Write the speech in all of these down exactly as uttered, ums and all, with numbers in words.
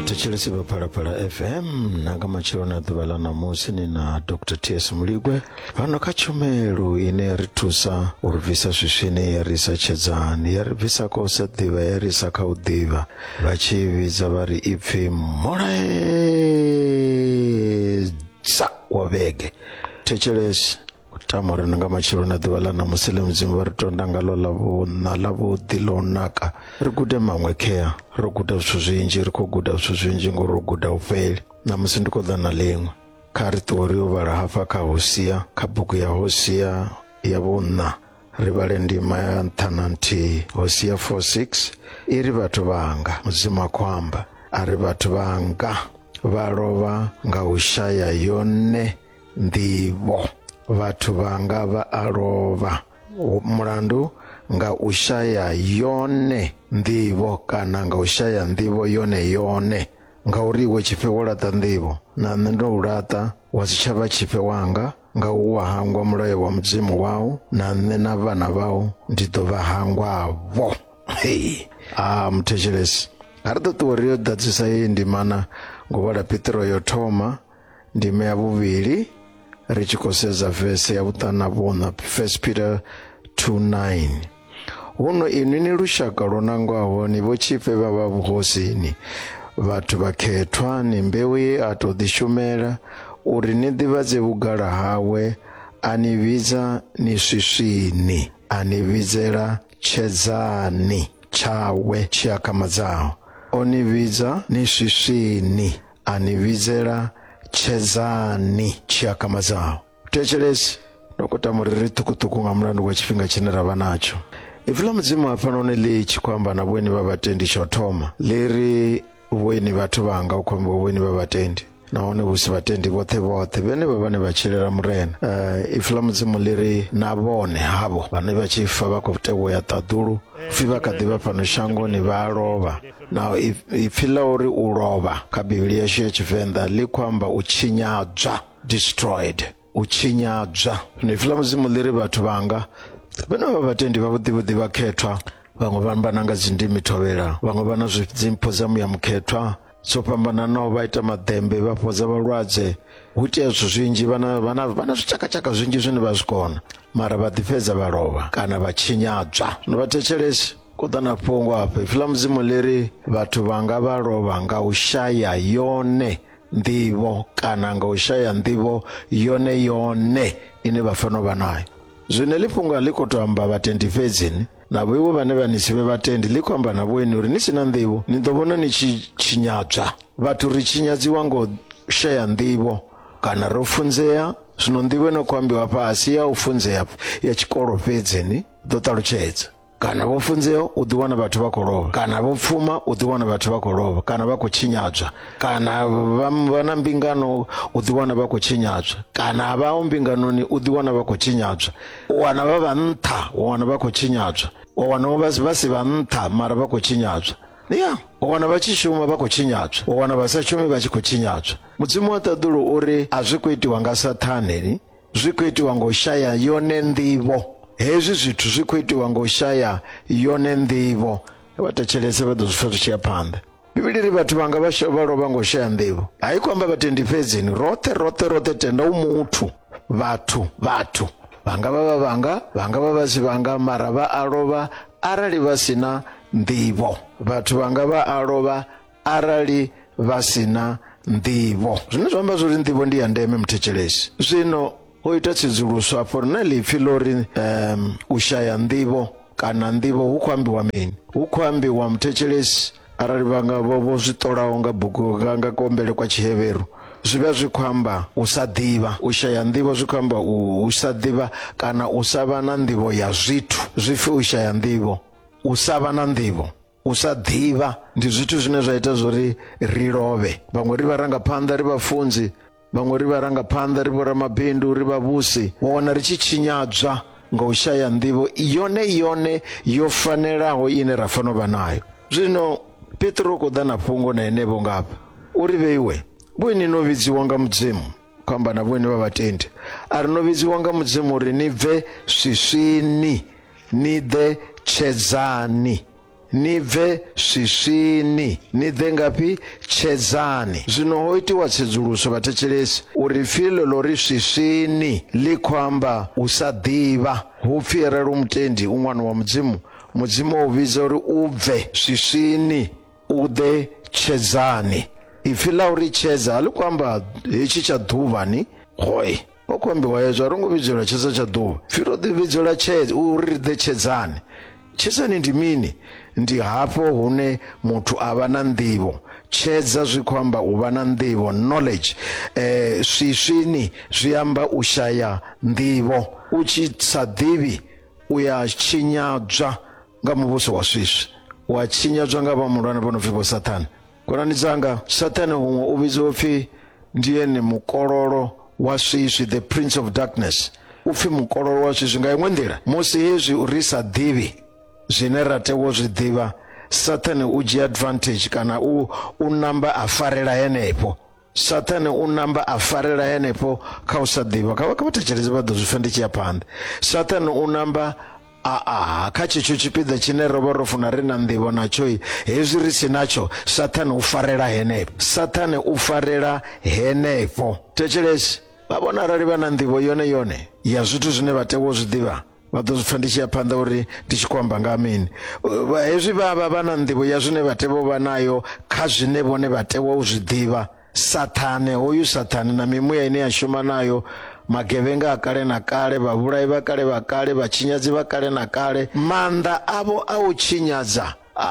Tachilisi Parapara F M nanga machirona dhuvala namusi ni na Doctor T S Muligwe vano kachumeru ine ritusa uruvisa swishini yarisa chedzani yarivisa kosa dhiva yarisa kaudhiva vachiviza vari ipfi moreza wavege Tachilisi tamora nanga machirona dhuvala namusi lemzimu varitonda ngalo lavo nalavo dhilonaka rikude mamwe kea roguda zvizhinji rikoguda zvizhinji ngoroguda ufeli namusi ndikodana lemwe kari toriyo vari hafa kahosia kabhuku ya Hosea yavona rivale ndima ya nthananti Hosea four six iri vatu vanga muzima kwamba ari vatu vanga varova ngaushaya yone ndivo vatu vanga va arova murandu nga ushaya yone ndivo kana nga ushaya ndivo yone yone nga uriwe chipe wolata ndivo na ndo urata wasichava chipe wanga nga uwahangwa mulayo wa mzimu wao na nena vana vao ndito vahangwa vo hey ah mtechelesi arito tuwario dadzisa hii ndimana ngovala Petro yotoma ndime ya vuvili richikoseza vese ya utana vona First Peter two nine uno inini rushaka ronangwaho ni vochipe vava vuhosini vatu vaketwa ni mbewi atodhishumera uri nidhivaze vugara hawe aniviza ni swiswini anivizera chezani chawe chiakamazao oniviza ni swiswini anivizera chezani chiakamazao Techelesi nokutamuriri tukutuku nga mlandu kwa chifinga chinera nacho ifila mzimu apanone lichi kwamba na weni vabatendi chotoma liri weni vatu vanga ukwamba weni vabatendi naone vusi vatendi vote vote vene vavane vachilera murena uh, ifila mzimu liri navone havo vane vachifa vakotewo ya taduru fiva kadhiva pano shango ni varova na if, ifila uri urova kabiblia shia chifenda li kwamba uchinyadzwa destroyed uchinyadzwa nifila mzimu liri vatu vanga vene vavatendi vavudhivudhi vaketwa vamwe vambananga zindimi tovera vamwe vana zimpoza muya muketwa sopambana nao vaita madhembe vapoza valwadze hutia zvizhinji vana vana vana zvichakachaka zvinji zvine vazvikona mara vadhifedza varova kana vachinyadzwa novatechelesi kodana pongo apa ifila mzimu leri vatu vanga varova ngaushaya yone ndivo kana ngaushaya ndivo yone yone ine vafano vanayo zvine lipunga likotoamba vatendi fedzini navo ivo vane vanisive vatendi likwamba navoeni uri nisina ndivo nindovona nichinyadzwa vatu richinyadziwa ngoshaya ndivo kana rofunzeya zvino ndivo inokwambiwa pasi yaufunzeya ya chikoro fedzini dotaruchedza kana vofunzeyo udhiwana vatu vakorova kana vopfuma udhiwana vatu vakorova kana vakuchinyadzwa kana vana mbingano udhiwana vakuchinyadzwa kana vao mbinganoni udhiwana vakuchinyadzwa wana vava ntha wana vakuchinyadzwa wana vasi vasi va ntha mara vakuchinyadzwa ya wana vachishuma vakuchinyadzwa wana vasashumi vachikuchinyadzwa mudzimu wa tadulu uri azvikuitiwa nga Sathani zvikuitiwa ngoshaya yone ndivo hezvi zvithu zvikuitiwa ngoshaya yone ndivo vatechelese vadozvifatu chiyapanda bibili ri vatu vanga varova ngoshaya ndivo haikwamba vatendi fedzini rote rote rote tenda umuthu vatu vatu vanga vava vanga vanga vavasi vanga mara va arova arali vasina ndivo vatu vanga va arova arali vasina ndivo zvine zvamba zviri ndivo ndi ya ndeme mutechelesi zvino oita tsidzuluso apo rina lipfi lori um, ushaya ndivo kana ndivo hukwambiwa mini hukwambiwa mutechelesi arali vanga vozvitorawo nga bhuku kanga kombele kwa chiheveru zviva zvikwamba usadhiva ushaya ndivo zvikwamba usadhiva kana usava na ndivo ya zvithu zvifi ushaya ndivo usava na ndivo usadhiva ndi zvithu zvine zvaita zvori rirove vamwe rivaranga panda rivafunzi vamwe rivaranga panda rivora mabhindu rivavusi waona richichinyadzwa ngaushaya ndivo yone yone yofaneraho ine rafanova nayo zvino Petro kodana pungo na enevo ngapa uriveiwe bweni novidziwa nga mudzimu kwamba na bweni vavatendi ari novidziwa nga mudzimu rinibve swiswini nidhe chezani ni bve swiswini, ni ḓe ngafhi? Tshedzani. Zwino ho itiwa tsedzuluso vhathetshelesi uri filo lori swiswini ḽi khou amba u sa ḓivha. Hu pfi arali u mutendi u ṅwana wa mudzimu, mudzimu o vhidza uri u bve swiswini u ḓe tshedzani. Ipfi ḽa uri tshedza ḽi khou amba hetshi tsha ḓuvhani hoi. O khou ambiwa hezwo a ro ngo vhidzelwa tshedza tsha ḓuvha, firo ḓi vhidzelwa tshedza uri ri ḓe tshedzani. Tshedzani ndi mini? Ndi hafho hune muthu a vha na nḓivho. Tshedza zwi khou amba u vha na nḓivho, knowledge. Eh, swiswini zwi amba u shaya nḓivho. U tshi sa ḓivhi u ya tshinyadzwa nga muvhuso wa swiswi, wa tshinyadzwa nga vha mulwane vho no pfi vho Saṱhane. Khonani dzanga, Saṱhane huṅwe u vhidziwa upfi ndi ene mukololo wa swiswi, the prince of darkness. Upfi mukololo wa swiswi nga iṅwe nḓila, musi hezwi ri sa ḓivhi zwine ra tea u zwi ḓivha, Saṱhane u dzhia advantage kana u u namba a farela henefho. Saṱhane u namba a farela henefho kha u sa ḓivha. Kha vha thetshelese vha ḓo zwi pfa ndi tshi ya phanḓa. Saṱhane u namba a a kha tshetsho tshipiḓa tshine ro vha ro funa ri na nḓivho natsho, hezwi ri si natsho, Saṱhane u farela henefho. Saṱhane u farela henefho. Thetshelesi, vha vhona arali vha na nḓivho yone yone ya zwithu zwine vha tea u zwi ḓivha, vha ḓo zwi pfa ndi tshi ya phanḓa uri ndi tshi khou amba nga mini. Hezwi vha vha vha na nḓivho ya zwine vha tea u vha nayo kha zwine vhone vha tea u zwi ḓivha. Saṱhane, hoyu Saṱhane na mimuya ine ya shuma nayo, magevhenga a kale na kale, vhavhulayi vha kale vha kale, vhatshinyadzi vha kale na kale, maanḓa avho a u tshinyadza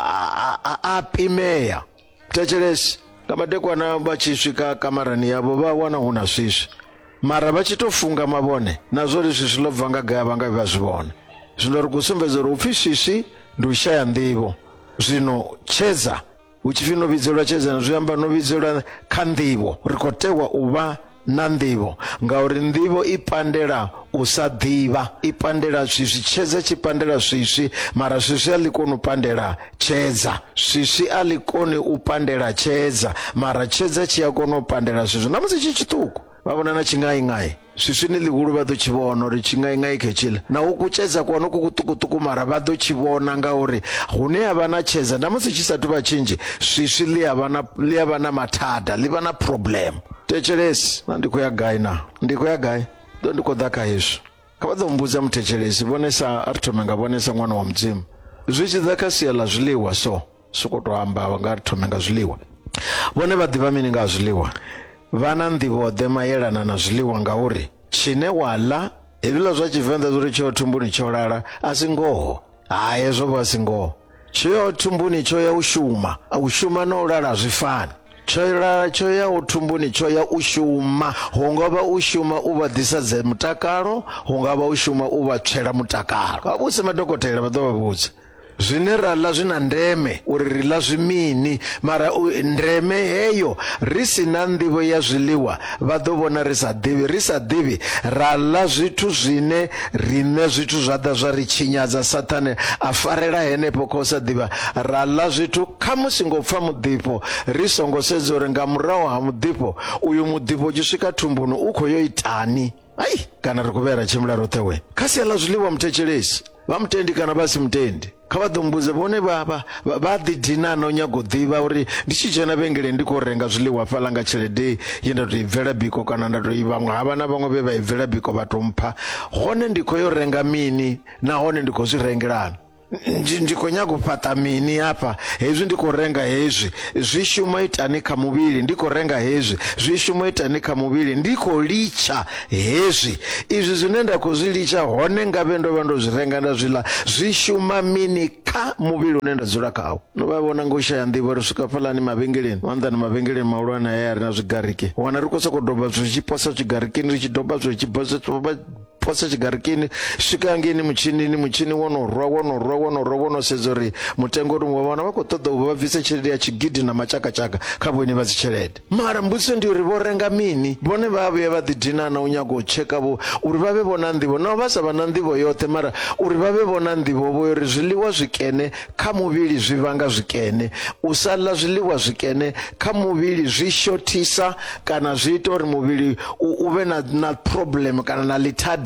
a pimea. Thetshelesi, nga madekwana vha tshi swika kamarani yavho vha wana hu na swiswi, mara vha tshi to funga mavhone na zwo ri swiswi ḽo bva nga gai vha nga vha zwi vhona. Zwino ri khou sumbedza uri upfi swiswi ndi u shaya nḓivho. Zwino tshedza hu tshi pfi no vhidzelwa tshedza zwi amba no vhidzelwa kha nḓivho. Ri khou tewa u vha na nḓivho ngauri nḓivho i pandela u sa ḓivha, i pandela swiswi. Tshedza tshi pandela swiswi, mara swiswi a ḽi koni u pandela tshedza. Swiswi a ḽi koni u pandela tshedza, mara tshedza tshi a kona u pandela swiswi. Na musi tshi tshiṱuku vha vhona na tshingaingai, swiswi ni ḽihulu vha ḓo tshi vhona uri tshingaingai khetshila na u kutshedza kwana ku kuṱukuṱuku, mara vha ḓo tshi vhona ngauri hune ya vha na tshedza na musi tshi sathu vha tshinzhi, swiswi ḽi a vha na ḽi a vha na mathada, ḽi vha na problem. Thetshelesi, na ndi khou ya gai na ndi khou ya gai ḓo ndi khou ḓa kha hezwo. Kha vha ḓo mbudza muthetshelesi, vhonesa a ri thome nga vhonesa ṅwana wa mudzimu. Zwi tshi ḓa kha sia ḽa zwiḽiwa, so soko to amba nga ri thome nga zwiḽiwa. Vhone vha ḓivha mini nga zwiḽiwa, vha na nḓivho ḓe mayelana na zwiḽiwa ngauri tshine wa ḽa, hezwiḽa zwa Tshivenḓa zwo ri tsho thumbuni tsho lala, a si ngoho. Ha, hezwo vha si ngoho. Tsho thumbuni tsho ya u shuma, u shuma na u lala zwi fani. Tsho lala tsho ya u thumbuni tsho ya u shuma, hu nga vha u shuma u vha ḓisedza mutakalo, hu nga vha u shuma u vha tswela mutakalo. Vha vhuse madokotela vha ḓo vha vhudza zwine ra ḽa zwi na ndeme uri ri ḽa zwi mini, mara ndeme heyo ri si na nḓivho ya zwiḽiwa vha ḓo vhona ri sa ḓivhi. Ri sa ḓivhi ra ḽa zwithu zwine riṋe zwithu zwa ḓa zwa ri tshinyadza. Saṱhane a farela henefho kha u sa ḓivha, ra ḽa zwithu kha musi ngo pfa muḓifho, ri songo sedza uri nga murahu ha muḓifho uyu muḓifho u tshi swika thumbuni u khou yo itani. Ai, kana ri khou vhea ra tshimbila roṱhe we kha sia ḽa zwiḽiwa. Muthetshelesi, vha mutendi kana vha si mutendi, kha vha ḓo mbudze vhone vha vha ḓi dina na u nyaga u ḓivha uri ndi tshi dzhena vhengeleni ndi khou renga zwiḽiwa fhaḽa nga tshelede ye nda tou i bvela biko, kana nda tou i vhaṅwe havha na vhaṅwe vhe vha i bvela biko vha tou mpha, hone ndi khou yo renga mini nahone ndi khou zwi rengelana. Ndi khou nyaga u fhaṱa mini hafha, hezwi ndi khou renga hezwi zwi shuma itani kha muvhili, ndi khou renga hezwi zwi shuma itani kha muvhili, ndi khou litsha hezwi, izwi zwine nda khou zwi litsha hone nga vhe ndo vha ndo zwi renga nda zwi ḽa zwi shuma mini kha muvhili une nda dzula khawo. No vha vhona nga u shaya nḓivho, ri swika fhaḽani mavhengeleni, maanḓani mavhengeleni mahulwane aya ri na zwigariki, wana ri khou sokou doba zwi tshi posa zwigarikini, ri tshi doba zwi tshi posa posa tshigarikini, swika hangeni mutshini mutshini wono rwa wono rwa wono rwa wono sedza uri mutengo uri vhona vha khou ṱoḓa u vha bvisa tshelede ya tshigidi na machakachaka kha vhone vha dzi tshelede. Mara mbudziso ndi uri vho renga mini, vhone vha vhuya vha ḓi dina na u nyaga u tsheka vho uri vha vhe vhona nḓivho, no vha sa vha na nḓivho yoṱhe, mara uri vha vhe vhona nḓivho vho uri zwiḽiwa zwikene kha muvhili zwi vhanga zwikene, u sa ḽa zwiḽiwa zwikene kha muvhili zwi shothisa kana zwi ita uri muvhili u vhe na na problem kana na ḽithada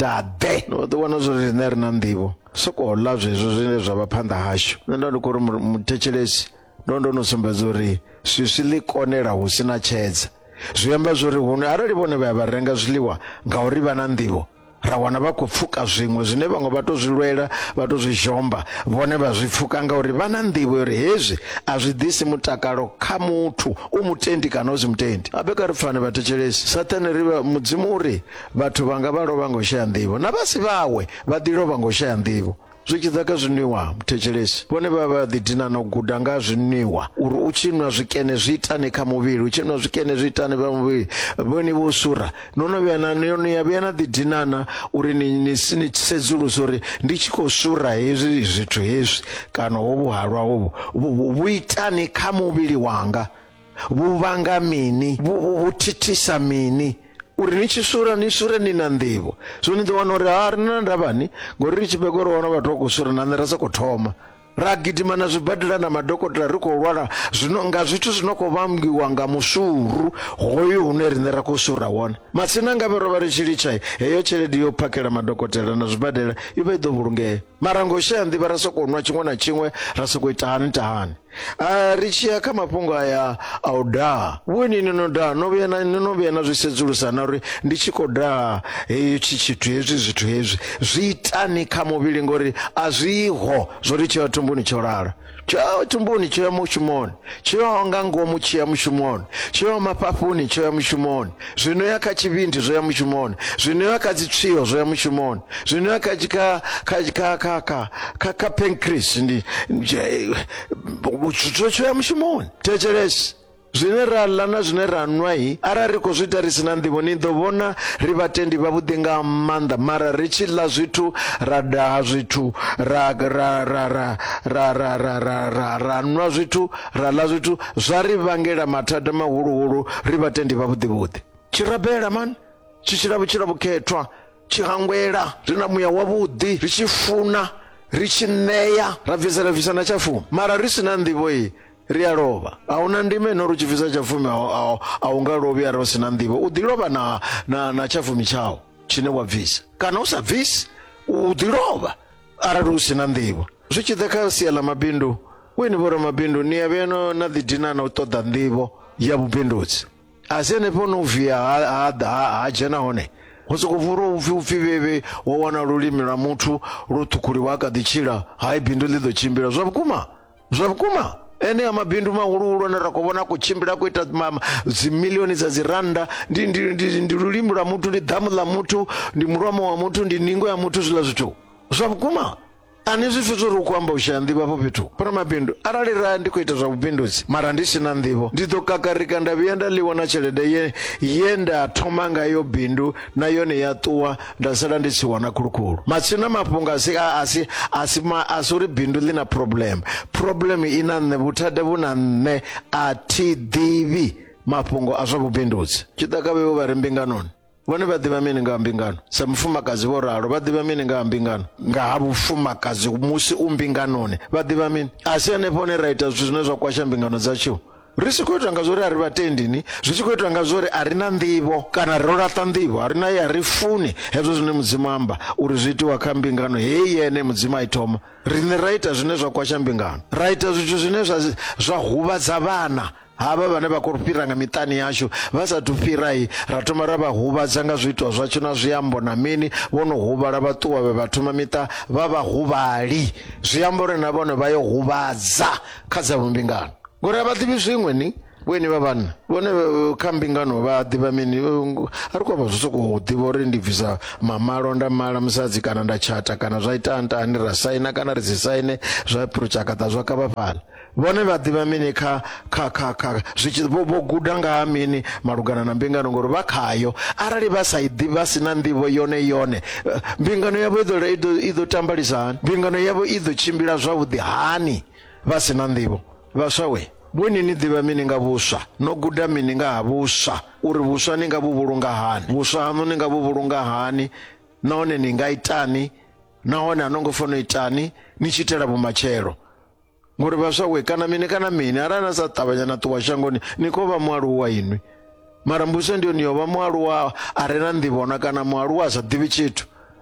nga ḓe no ḓi wana zwo riṋe ri na nḓivho soko ḽa zwezwo zwine zwa vha phanḓa hashu. Nṋe ndo ndi khou ri muthetshelesi ndo ndo no sumbedza uri swiswi ḽi konela hu sina tshedza. Zwi amba zwori hune arali vhone vha ya vha renga zwiḽiwa ngauri vha na nḓivho ra wana vha khou pfuka zwiṅwe zwine vhaṅwe vha to zwi lwela vha to zwi zhomba vhone vha zwi pfuka ngauri vha na nḓivho uri hezwi a zwi ḓisi mutakalo kha muthu u mutendi kana u si mutendi. Abeka ri pfane vhathetshelesi Saṱani ri mudzimu uri vhathu vhanga vha lovha ngo shaya nḓivho na vhasi vhawe vha ḓi lovha ngo shaya nḓivho. Zwi tshi ḓa kha zwinwiwa muthetshelesi vhone vha vha ḓi dina na u guda nga zwinwiwa uri u tshi nwa zwikene zwi itani kha muvhili u tshi nwa zwikene zwi itani kha muvhili vhone vho sura no no vhuya na no ya vhuya na ḓi dinana uri ni ni ni sedzulusa uri ndi tshi khou sura hezwi zwithu hezwi kana hovhu halwa hovhu vhu itani kha muvhili wanga vhu vhanga mini vhu thithisa mini uri ni tshi sura ni sure ni na nḓivho. So ni ḓo wana uri ha ri na ndavhani ngori ri tshi beka uri wana vhathu vha khou sura na nṋe ra sokou thoma ra gidima na zwibadela na madokotela ri khou lwala zwino nga zwithu zwino khou vhangiwa nga musuru hoyu hune riṋe ra khou sura wone. Matsina nga vhe ro vha ri tshi litsha heyo tshelede yo phakhela madokotela na zwibadela i vha i ḓo vhulungea mara ngo shaya nḓivha ra sokou nwa tshiṅwe na tshiṅwe ra sokou ita hani tahani. Uh, ri tshi ya kha mafhungo aya a u daha vhuni ni no daha no vhuya na no vhuya na zwi sedzulusa na uri ndi tshi khou daha heyo tshi tshithu hezwi zwithu hezwi zwi itani kha muvhili ngori a zwiho zwo ri tshi ya thumbuni tsho lala tsho thumbuni tsho ya mushumoni tsho ya nga ngomu tshi ya mushumoni tsho ya mafhafuni tsho ya mushumoni zwino ya kha tshivhindi zwo ya mushumoni zwino ya kha dzitswiyo zwo ya mushumoni zwino ya kha kha kha kha kha kha pancreas ndi tsho ya mushumoni. Thetshelesi zwine ra ḽa na zwine ra nwa hi arali ri khou zwi ita ri si na nḓivho ni ḓo vhona ri vhatendi vhavhuḓi nga maanḓa mara ri tshi ḽa zwithu ra daha zwithu ra ra ra ra ra ra ra ra ra ra nwa zwithu ra ḽa zwithu zwa ri vhangela mathada mahuluhulu ri vhatendi vhavhuḓi vhuḓi. Tshirabela mani tshi tshila vhutshila vhukhethwa tshi hangwela ri na muya wavhuḓi ri tshi funa ri tshi ṋeya ra bvisela bvisa na tshafumi mara ri si na nḓivho iyi ri a lovha. A huna ndime no ri tshi bvisa tshafumi a u nga lovhi arali u si na nḓivho u ḓi lovha na na na tshafumi tshau tshine wa bvisa kana u sa bvisi u ḓi lovha arali u si na nḓivho. Zwi tshi ḓa kha sia ḽa mabindu weni vho ramabindu ni ya vhuya no na ḓi dina na u ṱoḓa nḓivho ya vhubindudzi a si henefho no via ha ha dzhena hone hu sokou vura upfi upfi vhevhe wo wana lulimi lwa muthu lwo ṱhukhuliwa a kha ḓi tshila hai bindu ḽi ḓo tshimbila zwa vhukuma zwa vhukuma. Ene ya mabindu mahuluhulu ane ra khou vhona khou tshimbila khou ita dzimiliyoni dza dzi randa ndi ndi lulimi lwa muthu ndi ḓamu ḽa muthu ndi mulomo wa muthu ndi ningo ya muthu zwiḽa zwithu zwa vhukuma. Ani zwithu zwo ri u khou amba u shaya nḓivho afho fhethu para mabindu arali ra ndi khou ita zwa vhubindudzi mara ndi si na nḓivho ndi ḓo kakarika nda vhuya nda ḽiwa na tshelede ye ye nda thoma ngayo bindu na yone ya ṱuwa nda sala ndi si wana khulukhulu. Matsina mafhungo asi asi asi asi uri bindu ḽi na problem problem i na nṋe vhuthada vhu na nṋe a thi ḓivhi mafhungo a zwa vhubindudzi. Tshi ḓa kha vhevho vha ri mbinganoni vhone vha ḓivha mini nga mbingano sa mufumakadzi vho ralo vha ḓivha mini nga mbingano nga ha vhufumakadzi musi u mbinganoni vha ḓivha mini a si henefho hone ra ita zwithu zwine zwa kwasha mbingano dzatshu ri si khou itwa nga zwori a ri vhatendini zwi tshi khou itwa nga zwori a ri na nḓivho kana ro laṱa nḓivho a ri na ye a ri funi hezwo zwine mudzimu amba uri zwi itiwa kha mbingano heyi yene mudzimu a i thoma riṋe ra ita zwine zwa kwasha mbingano ra ita zwithu zwine zwa zwa huvhadza vhana hava vhane vha khou fhira nga miṱani yashu vha sathu fhirahi ra thoma ra vha huvhadza nga zwiitwa zwatsho na zwiambo na mini vho no huvhala vha ṱuwa vhe vha thoma miṱa vha vha huvhali zwiambo uri na vhone vha yo huvhadza kha dza mbingano ngori a vha ḓivhi zwiṅwe ni weni vha vhanna vhone kha mbingano vha ḓivha mini a ri khou vha zwi sokou ḓivha uri ndi bvisa mamalo nda mala musadzi kana nda tshata kana zwa ita ntani ra saina kana ri si saine zwa phurutshakhata zwa kavha fhala vhone vha ḓivha mini kha kha kha kha zwi vho guda nga ha mini malugana na mbingano ngori vha khayo arali vha sa i ḓivha sina nḓivho yone yone mbingano yavho i ḓo i ḓo tambalisa hani mbingano yavho i ḓo tshimbila zwavhuḓi hani vha sina nḓivho. Vhaswa we vhoni ni ḓivha mini nga vhuswa no guda mini nga ha vhuswa uri vhuswa ni nga vhu vhulunga hani vhuswa hanu ni nga vhu vhulunga hani nahone ni nga itani nahone a no ngo fanela itani ni tshi itela vhumatshelo ngori vhaswa we kana mini kana mini arali na sa ṱavhanya na ṱuwa shangoni ni khou vha mualuwa inwi mara mbuso ndiyo ni yo vha mualuwa a re na nḓivho na kana mualuwa a sa ḓivhi tshithu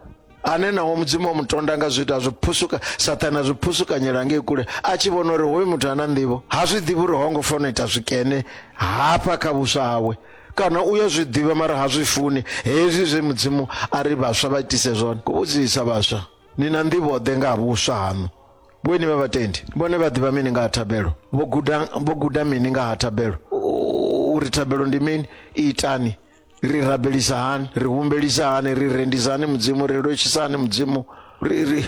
ane nawo mudzimu wa mutonda nga zwita zwiphusuka Satana zwiphusukanyela ngei kule a tshi vhona uri hoyu muthu ana nḓivho ha zwi ḓivhi uri ho ngo fanela ita zwikene hafha kha vhuswa hawe kana uya zwi ḓivha mara ha zwi funi hezwi zwe mudzimu ari vhaswa vha itise zwone kuvhudzisa vhaswa ni na nḓivho ḓe nga vhuswa hanu bweni vha vhatendi vhone vha ḓivha mini nga ha thabelo vho guda vho guda mini nga ha thabelo uri thabelo ndi mini itani ri rabelisa hani ri humbelisa hani ri rendisa hani mudzimu ri lotshisa hani mudzimu ri ri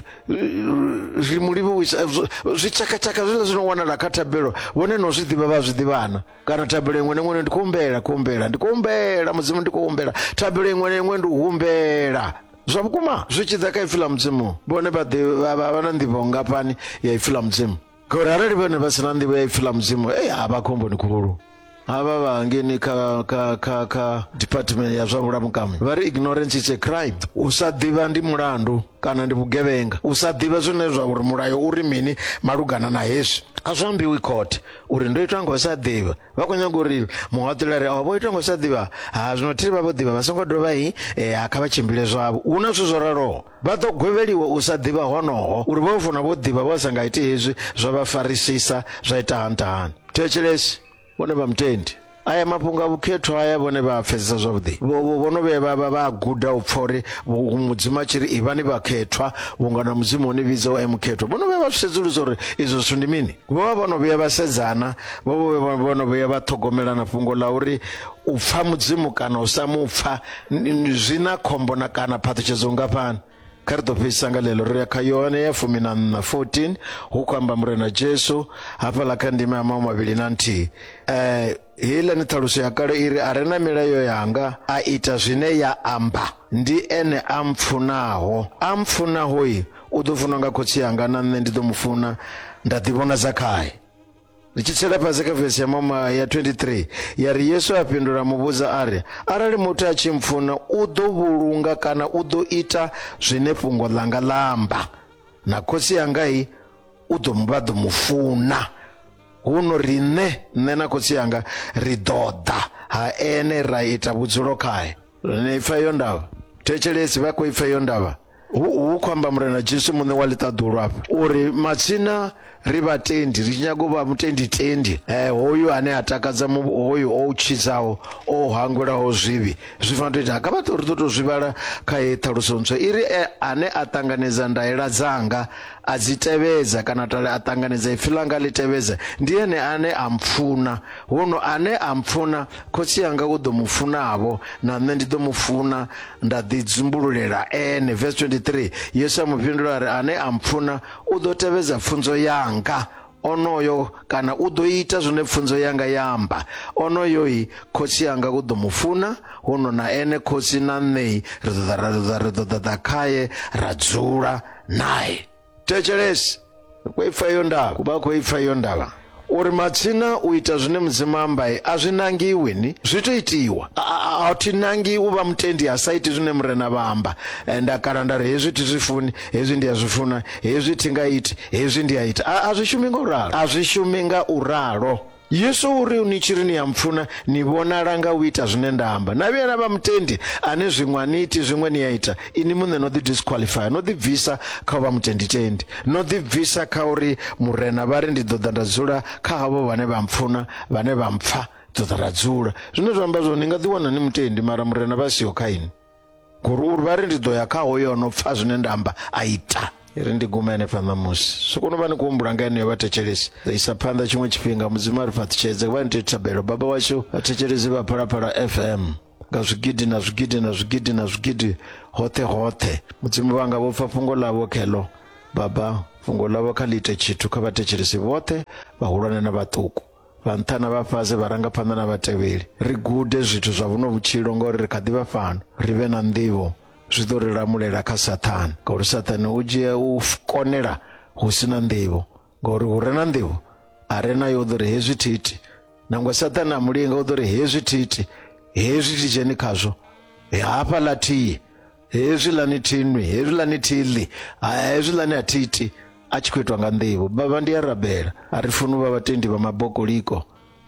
ri mulivhuisa zwichakachaka zwine zwino wanala kha thabelo vhone no zwi ḓivha vha zwi ḓivhana kana thabelo iṅwe na iṅwe ndi kuhumbela kuhumbela ndi kuhumbela mudzimu ndi kuhumbela thabelo iṅwe na iṅwe ndi humbela zwa vhukuma zwi tshi ḓa kha ifi ḽa mudzimu vhone vha vha na nḓivho ngafhani ya ifi ḽa mudzimu ngauri arali vhone vha sina nḓivho ya ifi ḽa mudzimu ei havha khomboni khulu hava vhangeni kha kha kha kha department ya zwa vhulamukami vha ri ignorance is a crime u sa ḓivha ndi mulandu kana ndi vhugevhenga u sa ḓivha zwine zwa uri mulayo uri mini malugana na hezwi a zwi ambiwi court uri ndo itwa ngo sa ḓivha vha khou nyaga uri muhoṱelari a vho itwa ngo sa ḓivha ha zwino thiri vha vho ḓivha vha songo dovha hi a kha vha tshimbile zwavho hu na zwithu zwo raloho vha ḓo gwevheliwa u sa ḓivha honoho uri vho funa vho ḓivha vho sa nga iti hezwi zwa vha farisisa zwa ita hantahani thetshelesi vhone vha mutendi aya mafhungo a vhukhetho aya vhone vha pfesesa zwavhuḓi vhono vhuya vha guda u pfha uri mudzimu a tshi ri ivhani vhakhethwa vhunga na mudzimu ni vhidza wa mukhethwa vhono vhuya vha sedzulusa uri izwo zwithu ndi mini vho vha vhono vhuya vha sedzana vho vhono vhuya vha ṱhogomela na fhungo la uri u pfha mudzimu kana u sa mu pfha zwi na khombo na kana phaṱhutshedzo ngafhani kha ri ḓo fhedzisa nga ḽeḽo ri ya kha Yohane ya fumi na nṋa fourteen hu khou amba murena Jesu hafhaḽa kha ndima ya mahumimavhili na nthihi um heiḽani ṱhaluso ya kale iri a re na milayo yanga a ita zwine ya amba ndi ene a mpfunaho a mpfunaho i u ḓo funwa nga khotsi yanga na nṋe ndi ḓo mu funa nda ḓivhonadza khaye ri tshi tsela fhasi kha vesi ya mama ya twenty-three ya ri Yesu a fhindula muvhudza ari arali muthu a tshi mpfuna u ḓo vhulunga kana u ḓo ita zwine fhungo ḽanga ḽa amba na khotsi yanga i u ḓo vha ḓo mu funa huno riṋe nṋe na khotsi yanga ri ḓo ḓa ha ene ra ita vhudzulo khaye ni ipfa iyo ndavha thetshelesi vha khou ipfa iyo ndavha hu khou amba murena Jesu muṋe wa ḽiṱaḓulu afha uri matsina ri vhatendi ri tshi nyaga u vha mutenditendi um hoyu ane a takadza hoyu o tshidzaho o hangwelaho zwivhi zwi fanela to ita kha vha ri ḓo tou zwi vhala kha heyi ṱhaluso ntswa iri ane a ṱanganedza ndaela dzanga a dzi tevhedza kana tale a ṱanganedza ipfi ḽanga ḽi tevhedza ndi ene ane a mpfuna huno ane a mpfuna khotsi yanga u ḓo mu funavho na nṋe ndi ḓo mu funa nda ḓi dzumbululela ene verse twenty-three Yesu a mu fhindula ari ane a mpfuna u ḓo tevhedza pfunzo yanga onoyo kana u ḓo ita zwine pfunzo yanga yamba onoyo i khotsi yanga u ḓo mu funa huno na ene khotsi na nṋei ri ḓo ḓa khaye ra dzula naye thetshelesi khou ipfa iyo ndavha kuba khou ipfa iyo ndavha uri matsina u ita zwine mudzimu amba a zwi nangiwi ni zwi to itiwa a thi nangi u vha mutendi a sa iti zwine murena vha amba nda kana nda ri hezwi thi zwi funi hezwi ndi a zwi funa hezwi thi nga iti hezwi ndi a ita a zwi shumi nga u ralo a zwi shumi nga u ralo Yesu uri ni tshiri ni ya mpfuna ni vhonala nga u ita zwine nda amba na vhuya na vha mutendi ane zwiṅwe ni iti zwiṅwe ni ya ita ini muṋe no ḓi disqualify no ḓi bvisa kha u vha mutenditendi no ḓi bvisa kha uri murena vha ri ndi ḓo ḓa nda dzula kha havho vhane vha mpfuna vhane vha mpfa ḓo ḓa ra dzula zwine zwa amba zwo ni nga ḓi wana ni mutendi mara murena vha siho kha ini ngori uri vha ri ndi ḓo ya kha hoyo no pfa zwine nda amba a ita iri ndi guma henefha ṋamusi so kono vha ni khou humbula nga heneyo vhathetshelesi ḓa isa phanḓa tshiṅwe tshifhinga mudzimu a ri fhaṱutshedze vha ni tei thabelo baba washu vhathetshelesi vha Phalaphala F M nga zwigidi na zwigidi na zwigidi na zwigidi hoṱhe hoṱhe mudzimu vhanga vho pfa fhungo ḽavho kheḽo baba fhungo ḽavho kha ḽi ite tshithu kha vhathetshelesi vhoṱhe vhahulwane na vhaṱuku vha nṱha na vha fhasi vharangaphanḓa na vhatevheli ri gude zwithu zwa vhuno vhutshilo ngauri ri kha ḓi vha fhano ri vhe na nḓivho zwi ḓo ri lamulela kha Saṱhane ngauri Saṱhane u dzhia u konela hu sina nḓivho ngauri hu re na nḓivho a re nayo u ḓo ri hezwi thiti nangwe Saṱhane a mulinga u ḓo ri hezwi thiti hezwi thi dzheni khazwo hafha ḽa thihi hezwi ḽani thinwi hezwi ḽani thiḽi hezwi ḽani a thiti a tshi khou itwa nga nḓivho baba ndi a rabela a ri funi u vha vhatendi vha mabokoliko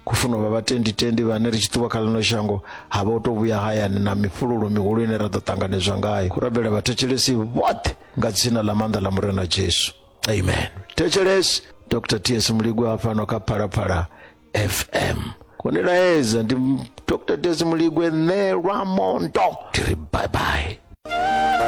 kufuna vatendi tendi vane ri chituwa kala shango hava utovuya hayani na mifululu mihulu ine ra ḓo ṱanganedzwa ngayo. Kurabela vhathetshelesi vhoṱhe nga dzina ḽa maanḓa ḽa murena Jesu, amen. Thetshelesi Doctor T S Muligwe afano kha Phalaphala F M. Kunilaeza ndi Doctor T S Muligwe ne Ramondo. Bye bye.